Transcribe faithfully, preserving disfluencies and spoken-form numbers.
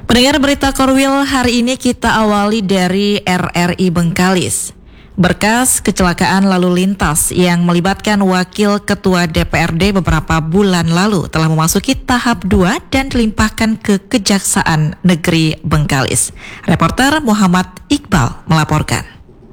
Pendengar berita Korwil hari ini kita awali dari R R I Bengkalis. Berkas kecelakaan lalu lintas yang melibatkan Wakil Ketua D P R D beberapa bulan lalu telah memasuki tahap dua dan dilimpahkan ke Kejaksaan Negeri Bengkalis. Reporter Muhammad Iqbal melaporkan.